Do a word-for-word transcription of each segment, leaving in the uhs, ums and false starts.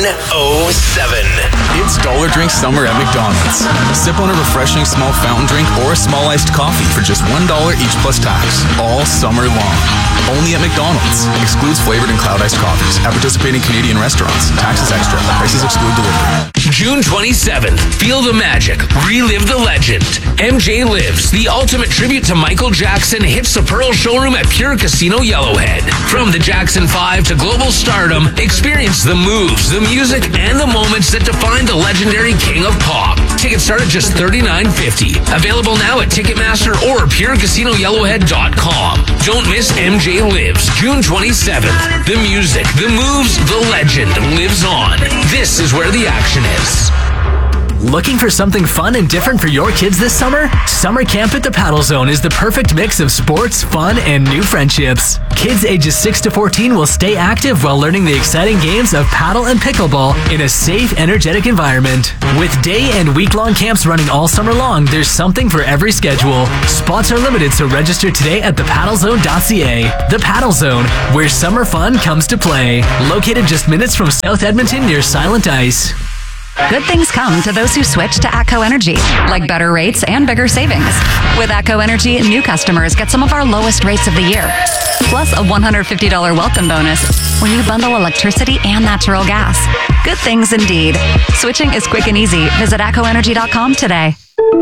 oh seven. It's Dollar Drink Summer at McDonald's. Sip on a refreshing small fountain drink or a small iced coffee for just one dollar each plus tax. All summer long. Only at McDonald's. Excludes flavored and cloud iced coffees. At participating Canadian restaurants. Taxes extra. Prices exclude delivery. June twenty-seventh. Feel the magic. Relive the legend. M J Lives, the ultimate tribute to Michael Jackson, hits the Pearl Showroom at Pure Casino Yellowhead. From the Jackson five to global stardom, experience the moves, the music, and the moments that define the legendary king of pop. Tickets start at just thirty-nine fifty. Available now at Ticketmaster or pure casino yellowhead dot com. Don't miss M J Lives, June twenty-seventh. The music, the moves, the legend lives on. This is where the action is. Looking for something fun and different for your kids this summer? Summer camp at the Paddle Zone is the perfect mix of sports, fun, and new friendships. Kids ages six to fourteen will stay active while learning the exciting games of paddle and pickleball in a safe, energetic environment. With day and week-long camps running all summer long, there's something for every schedule. Spots are limited, so register today at the paddle zone dot c a. The Paddle Zone, where summer fun comes to play. Located just minutes from South Edmonton near Silent Ice. Good things come to those who switch to ATCO Energy, like better rates and bigger savings. With ATCO Energy, new customers get some of our lowest rates of the year, plus a one hundred fifty dollars welcome bonus when you bundle electricity and natural gas. Good things indeed. Switching is quick and easy. Visit A T C O energy dot com today.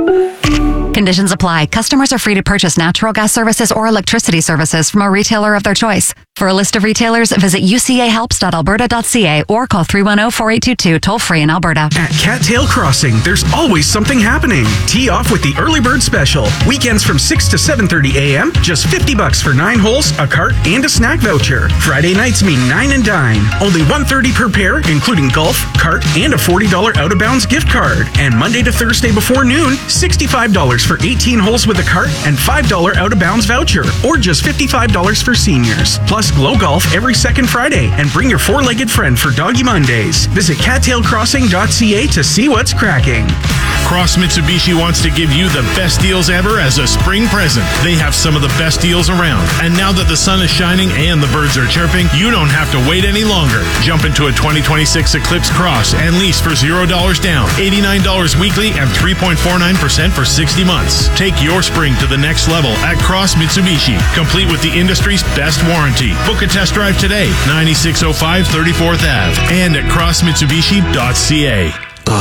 Conditions apply. Customers are free to purchase natural gas services or electricity services from a retailer of their choice. For a list of retailers, visit u c a helps dot alberta dot c a or call three one zero, four eight two two, toll free in Alberta. At Cattail Crossing, there's always something happening. Tee off with the early bird special. Weekends from six to seven thirty a.m., just fifty bucks for nine holes, a cart, and a snack voucher. Friday nights mean nine and dine. Only one hundred thirty per pair, including golf, cart, and a forty dollars out-of-bounds gift card. And Monday to Thursday before noon, sixty-five dollars for eighteen holes with a cart and five dollars out-of-bounds voucher, or just fifty-five dollars for seniors. Plus Glow Golf every second Friday, and bring your four-legged friend for Doggy Mondays. Visit cattail crossing dot c a to see what's cracking. Cross Mitsubishi wants to give you the best deals ever as a spring present. They have some of the best deals around. And now that the sun is shining and the birds are chirping, you don't have to wait any longer. Jump into a twenty twenty-six Eclipse Cross and lease for zero dollars down, eighty-nine dollars weekly, and three point four nine percent for sixty months. Take your spring to the next level at Cross Mitsubishi, complete with the industry's best warranty. Book a test drive today, ninety-six oh five thirty-fourth Avenue, and at cross mitsubishi dot c a.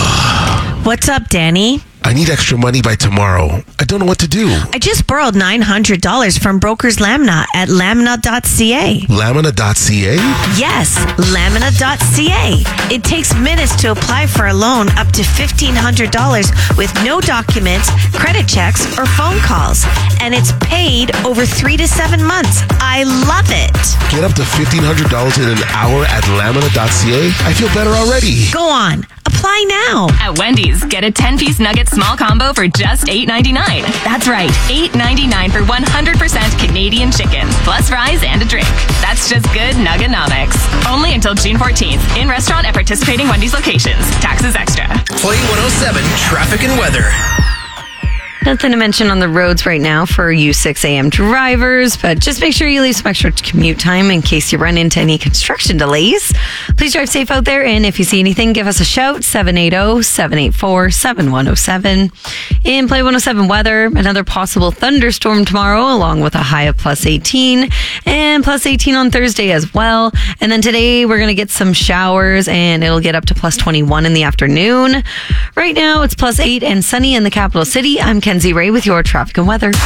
What's up, Danny? I need extra money by tomorrow. I don't know what to do. I just borrowed nine hundred dollars from Brokers Lamina at lamina dot c a. lamina dot c a? Yes, lamina dot c a. It takes minutes to apply for a loan up to fifteen hundred dollars with no documents, credit checks, or phone calls. And it's paid over three to seven months. I love it. Get up to fifteen hundred dollars in an hour at lamina dot c a? I feel better already. Go on. Apply now. At Wendy's, get a ten-piece nugget small combo for just eight ninety-nine. That's right, eight ninety-nine for one hundred percent Canadian chicken, plus fries and a drink. That's just good Nuggenomics. Only until June fourteenth. In restaurant at participating Wendy's locations. Taxes extra. Play one oh seven Traffic and Weather. Nothing to mention on the roads right now for you six a.m. drivers, but just make sure you leave some extra commute time in case you run into any construction delays. Please drive safe out there, and if you see anything, give us a shout, seven eight zero, seven eight four, seven one zero seven. In Play one oh seven weather, another possible thunderstorm tomorrow, along with a high of plus eighteen, and plus eighteen on Thursday as well. And then today, we're going to get some showers, and it'll get up to plus twenty-one in the afternoon. Right now, it's plus eight and sunny in the capital city. I'm Kenzie Ray with your traffic and weather.